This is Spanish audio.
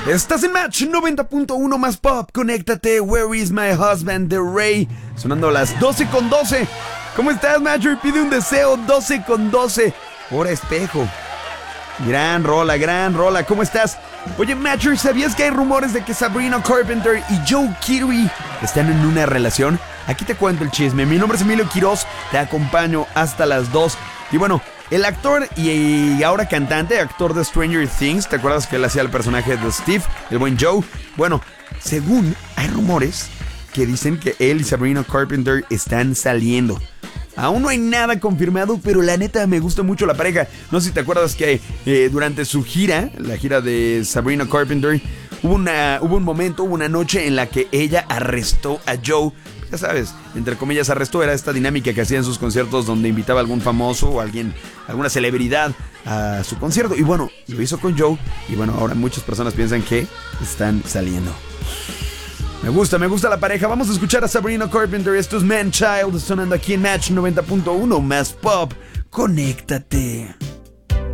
Estás en Match 90.1 más pop. Conéctate. Where is my husband? The Ray. Sonando a las 12:12. ¿Cómo estás, Matcher? Pide un deseo. 12:12. Hora espejo. Gran rola. ¿Cómo estás? Oye, Matcher, ¿sabías que hay rumores de que Sabrina Carpenter y Joe Keery están en una relación? Aquí te cuento el chisme. Mi nombre es Emilio Quiroz. Te acompaño hasta las 2. Y bueno, el actor y ahora cantante, actor de Stranger Things, ¿te acuerdas que él hacía el personaje de Steve, el buen Joe? Bueno, según hay rumores que dicen que él y Sabrina Carpenter están saliendo. Aún no hay nada confirmado, pero la neta me gusta mucho la pareja. No sé si te acuerdas que durante su gira, la gira de Sabrina Carpenter, hubo una noche en la que ella arrestó a Joe. Ya sabes, entre comillas arrestó, era esta dinámica que hacía en sus conciertos donde invitaba a algún famoso o alguna celebridad a su concierto. Y bueno, lo hizo con Joe. Y bueno, ahora muchas personas piensan que están saliendo. Me gusta la pareja. Vamos a escuchar a Sabrina Carpenter. Esto es Man Child sonando aquí en Match 90.1 más pop. Conéctate.